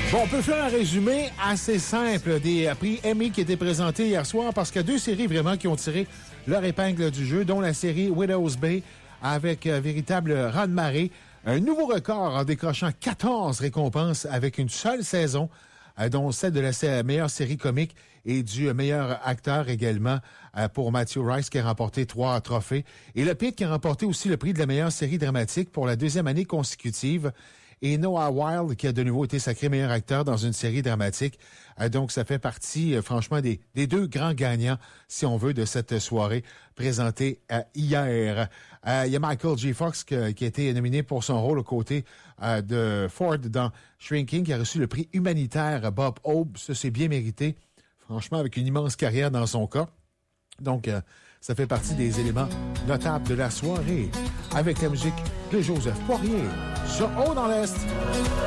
Bon, on peut faire un résumé assez simple des prix Emmy qui étaient présentés hier soir parce qu'il y a deux séries vraiment qui ont tiré leur épingle du jeu, dont la série Widow's Bay avec véritable raz-de-marée. Un nouveau record en décrochant 14 récompenses avec une seule saison, dont celle de la meilleure série comique et du meilleur acteur également pour Matthew Rice qui a remporté 3 trophées. Et le Pitt qui a remporté aussi le prix de la meilleure série dramatique pour la deuxième année consécutive. Et Noah Wyle, qui a de nouveau été sacré meilleur acteur dans une série dramatique. Donc, ça fait partie, franchement, des deux grands gagnants, si on veut, de cette soirée présentée hier. Il y a Michael J. Fox qui a été nominé pour son rôle aux côtés de Ford dans Shrinking, qui a reçu le prix humanitaire Bob Hope. Ça, c'est bien mérité, franchement, avec une immense carrière dans son cas. Donc, ça fait partie des éléments notables de la soirée avec la musique de Joseph Poirier sur Haut dans l'Est.